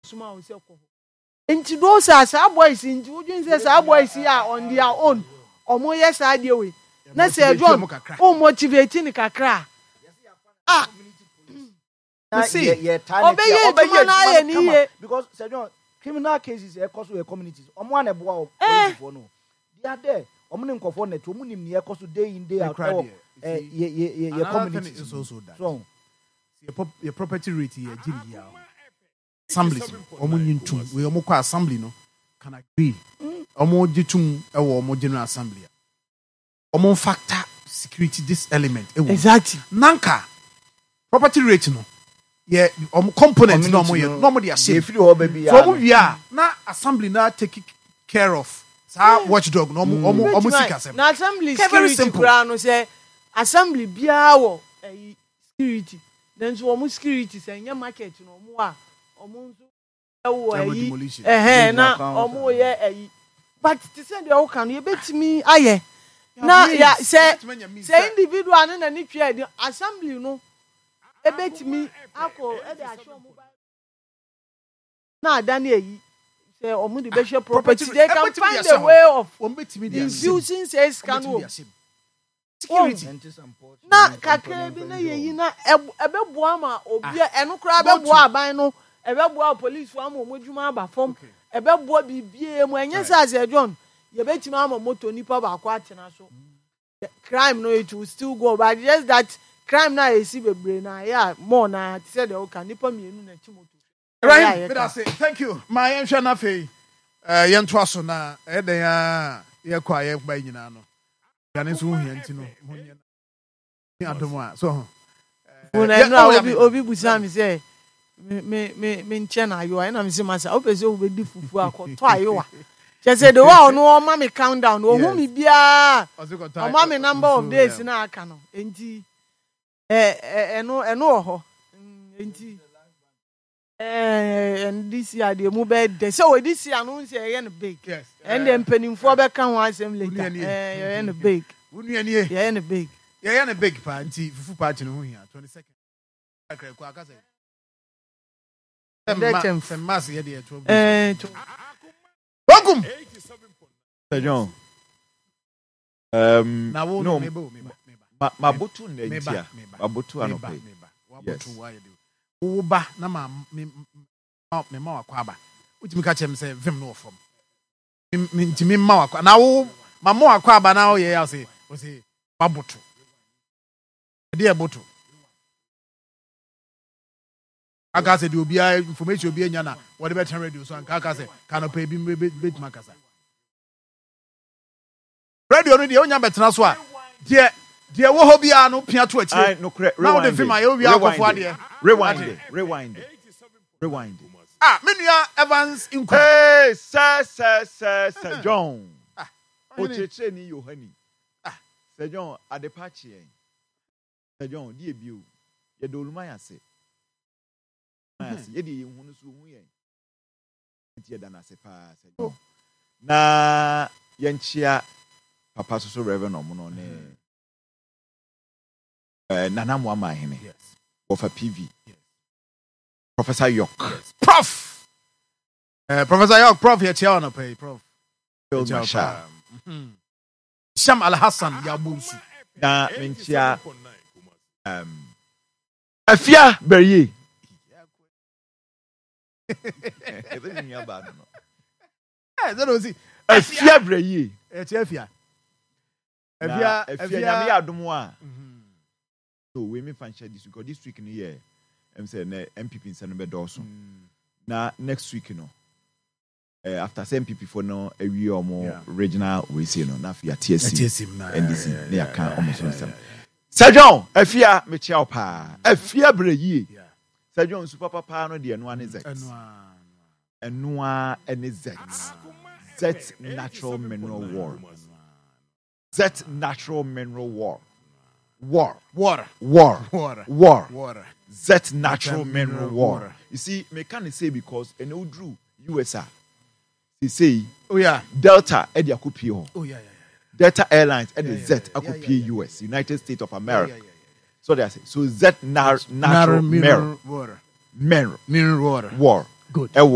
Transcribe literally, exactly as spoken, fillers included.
suma o se ko enti do sa sa boys enti wodwen say sa boys are on their own omo yes ade we na say John o motivate ni kakra ah see obey because Sir John criminal cases e cause we communities omo an eboa o for no they are there omo ne nkofo net omo nim ne e cause day in day out eh ye ye ye community is also that so your property rate here giri ya assembly omo nyintum we omo kwa assembly no can agree omo gitum e wo omo general assembly omo factor security this element exactly nanka property rate no yeah omo component no omo ye no omo dey share free ho ba bia so omo wia na assembly na take care of sa watchdog no omo omo omo sika sem na assembly security kura no say assembly bia wo security then so omo security say nya market no omo a omo nso e wo ayi eh na omo ye ayi but to say the o kan ye betimi aye na ya say say individual na ni twa di assembly no e betimi akọ e dey assure omo na adani ayi say omo the be property they can find a way of infusing says can security na kakere bi na yeyi na ebeboa ma obi eno kra beboa aban no ebeboa police wa ma omodwuma aba fom ebeboa bibie mu enye say Sir John ye betimi ama moto nipa ba kwa atena so crime no it will still go but just that crime na esi bebre na yeah more na say the oka nipa mienu na chi moto right but I say thank you my enhwe na fe eh yento aso na e den a ye kwa ye gba nyina no gane so hu yanti no honye na adomo a so una no obi obi busa mi say me me me nche na ayo na me say masa opese wo be di fufu akoto ayo a je say the one no o ma me count down o hu mi bia o ma me number of days na aka no enti eh eno eno oho enti eh and this year the mu be de so this year no say e no big and the penimfo be kan ho asem later eh e no big unu ani e e no big e no big pa enti fufu party no ho hia twenty-second akra kwa aka say em mas ye de to eh welcome Sir John um no ma ma botu na ntia ma botu anope wabotu wa ye de wo ba na ma me me ma wakwa ba utimi ka chem say vim no from me ntimi ma wakwa na wo ma ma wakwa ba na wo ye ya say wo say babotu de e botu aka say de obi information obi anya na wo de be ten radio so anka aka say kana pa bi bet makasa radio no de onya betena so a de de wo ho bia no pia to achi no correct now the film ayo wi akofo ade rewind rewind rewind ah menua Evans Inko hey sir sir sir Sir John ah o cheche ni Yohani ah Sir John adepachi en Sir John die bio ye doluma ya se yes ye die hu no so hu yen tie da na se pa Sir John na yenchia papa so reverend omo ne Uh, Nana Mwama Hene, yes. Of a P V, yes. Professor York, yes. Prof, uh, Professor York, Prof. Here, Chiano pay, Prof. Phil Masha, Sham Al Hassan Yabusu, Na Minchia, um, Afia Berry. I don't know about no. I don't know. See, Afia Berry, Afia, Afia, Afia, Afia, Dumwa. So we may find share this week because this week in the year, I'm saying M P P in Sanobe Dawson. Now next week, you know, uh, after M P P for now, a year or more yeah. regional we see, you know, now for your T S C, N D C, they are kind almost on some. Sir John, a fear me chow pa, a fear breye. Sir John super papa no the one is X, and noa and is Z, Z natural mineral war, Z natural mineral war. War, water, war, water, war, water. That natural mineral war. You see, me can say because an old drew U S A. They say, oh yeah, Delta Eddie Akupio. Oh yeah, yeah, yeah. Delta Airlines Eddie yeah, yeah, Z yeah, Akupio yeah, yeah, yeah. U S United States of America. Yeah, yeah, yeah, yeah. So they say so that nar- natural mineral water, mineral mineral water, war. good.